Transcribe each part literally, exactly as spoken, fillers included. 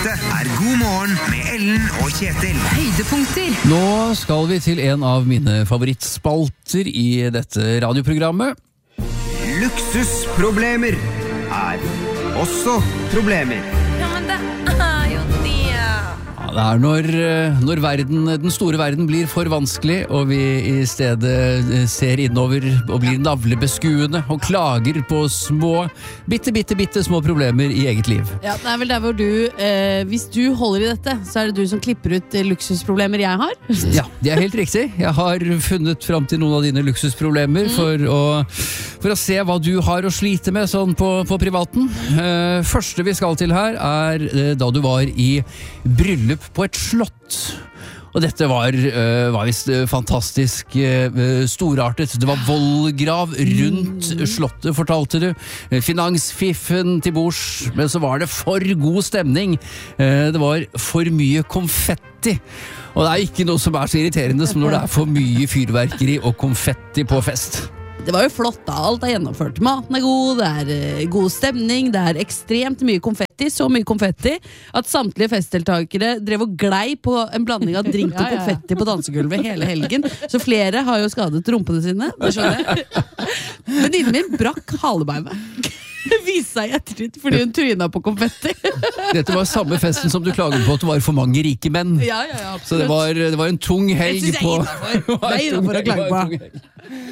Dette er God morgen med Ellen og Kjetil. Høydepunkter. Nå skal vi til en av mine favorittspalter i dette radioprogrammet. Luksusproblemer er også problemer. Ja, men det er jo det. Ja, det er når, når verden, den store verden blir for vanskelig, og vi i stedet ser innover og blir navlebeskuende og klager på små, bitte, bitte, bitte små problemer i eget liv. Ja, det er vel der hvor du, eh, hvis du holder i dette, så er det du som klipper ut eh, luksusproblemer jeg har. Ja, det er helt riktig. Jeg har funnet fram til noen av dine luksusproblemer mm. for, å, for å se hva du har å slite med sånn på, på privaten. Eh, første vi skal til her er eh, da du var i bryllup på et slott. Og dette var, uh, var visst uh, fantastisk uh, storartet. Det var vollgrav rundt mm. slottet, fortalte du. Finansfiffen til bords, men så var det for god stemning. Uh, det var for mye konfetti. Og det er ikke noe som er så irriterende som når det er for mye fyrverkeri og konfetti på fest. Det var jo flott da, alt er gjennomført. Maten er god, det er uh, god stemning, det er ekstremt mye konfetti, så mye konfetti, at samtlige festdeltakere drev og glei på en blanding av drink og konfetti på dansegulvet hele helgen. Så flere har jo skadet rumpene sine, det skjønner jeg. Venninnen min brakk halebeinet. Det viste seg i ettertid fordi hun tryna på konfetti. Dette var samme festen som du klaget på at det var for mange rike menn. Ja, ja, ja, så det var, det var en tung helg jeg på... Det er innenfor å klage på.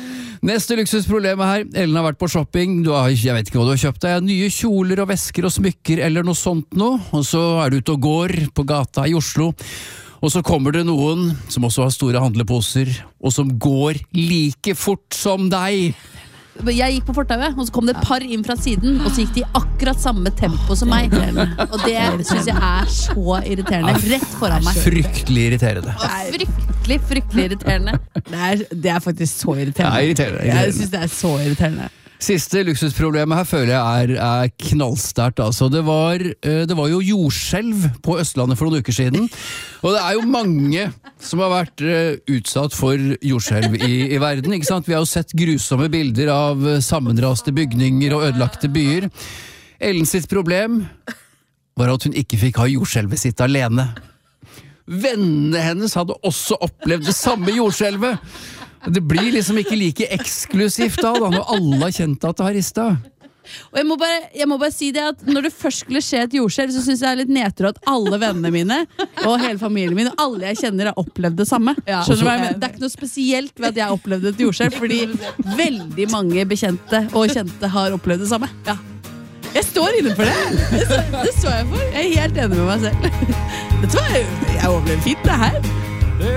Neste luksusproblem her. Ellen har vært på shopping. Du har, jeg vet ikke hva du har kjøpt deg. Nye kjoler og vesker og smykker eller noe sånt noe. Og så er du ute og går på gata i Oslo. Og så kommer det noen som også har store handleposer, og som går like fort som deg. Jeg gikk på fortauet, og så kom det et par inn fra siden, og så gikk de i akkurat samme tempo som meg. Og det synes jeg er så irriterende. Rett foran meg. Fryktelig irriterende. Fryktelig, fryktelig irriterende. Det er, det er faktisk så irriterende. Ja, irriterende, irriterende. Jeg synes det er så irriterende. Siste luksusproblemet her føler jeg er, er knallsterkt. Altså. Det, var, det var jo jordskjelv på Østlandet for noen uker siden, og det er jo mange som har vært utsatt for jordskjelv i, i verden. Ikke sant? Vi har jo sett grusomme bilder av sammenraste bygninger og ødelagte byer. Ellen sitt problem var at hun ikke fikk ha jordskjelvet sitt alene. Vennene hennes hadde også opplevd det samme jordskjelvet. Det blir liksom ikke like eksklusivt da, da når alle har kjent at det har ristet. Og jeg må, bare, jeg må bare si det at når det først skulle skje et jordskjelv, så synes jeg det er litt nedtur at alle vennene mine og hele familien min og alle jeg kjenner har opplevd det samme. Ja. Skjønner du hva jeg mener? Det er ikke noe spesielt ved at jeg har opplevd et jordskjelv, fordi veldig mange bekjente og kjente har opplevd det samme. Ja. Jeg står inne for det. Det, det står jeg for. Jeg er helt enig med meg selv. Dette var, jeg overlever fint det her.